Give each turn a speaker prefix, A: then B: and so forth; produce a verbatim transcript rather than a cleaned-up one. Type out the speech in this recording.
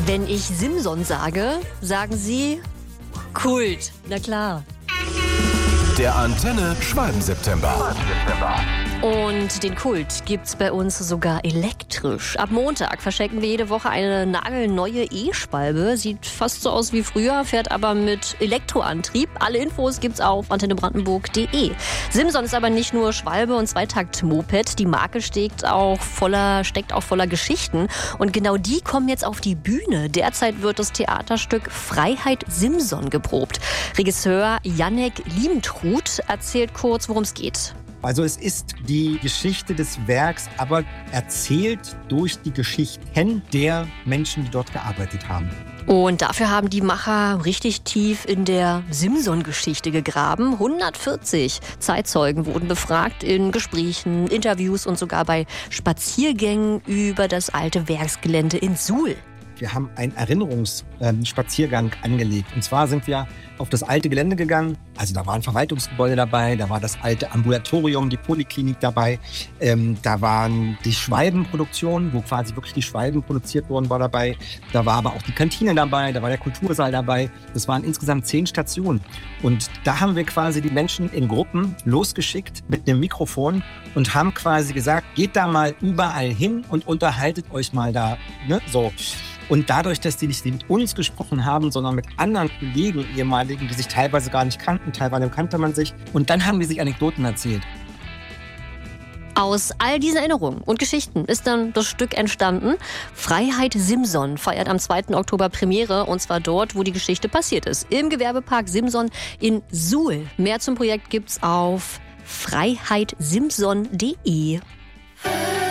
A: Wenn ich Simson sage, sagen Sie Kult. Na klar.
B: Der Antenne Schwalben-September.
A: Und den Kult gibt's bei uns sogar elektrisch. Ab Montag verschenken wir jede Woche eine nagelneue E-Schwalbe. Sieht fast so aus wie früher, fährt aber mit Elektroantrieb. Alle Infos gibt's auf antennebrandenburg punkt de. Simson ist aber nicht nur Schwalbe und Zweitakt-Moped. Die Marke steckt auch voller, steckt auch voller Geschichten. Und genau die kommen jetzt auf die Bühne. Derzeit wird das Theaterstück Freiheit Simson geprobt. Regisseur Jannek Liebentrud erzählt kurz, worum es geht.
C: Also es ist die Geschichte des Werks, aber erzählt durch die Geschichten der Menschen, die dort gearbeitet haben.
A: Und dafür haben die Macher richtig tief in der Simson-Geschichte gegraben. hundertvierzig Zeitzeugen wurden befragt in Gesprächen, Interviews und sogar bei Spaziergängen über das alte Werksgelände in Suhl.
C: Wir haben einen Erinnerungsspaziergang ähm, angelegt. Und zwar sind wir auf das alte Gelände gegangen. Also da war ein Verwaltungsgebäude dabei, da war das alte Ambulatorium, die Poliklinik dabei. Ähm, da waren die Schwalbenproduktionen, wo quasi wirklich die Schwalben produziert wurden, war dabei. Da war aber auch die Kantine dabei, da war der Kultursaal dabei. Das waren insgesamt zehn Stationen. Und da haben wir quasi die Menschen in Gruppen losgeschickt mit einem Mikrofon und haben quasi gesagt, geht da mal überall hin und unterhaltet euch mal da. Ne? So. Und dadurch, dass die nicht mit uns gesprochen haben, sondern mit anderen Kollegen, ehemaligen, die sich teilweise gar nicht kannten, teilweise kannte man sich. Und dann haben die sich Anekdoten erzählt.
A: Aus all diesen Erinnerungen und Geschichten ist dann das Stück entstanden. Freiheit Simson feiert am zweiten Oktober Premiere, und zwar dort, wo die Geschichte passiert ist. Im Gewerbepark Simson in Suhl. Mehr zum Projekt gibt's auf freiheit simson punkt de.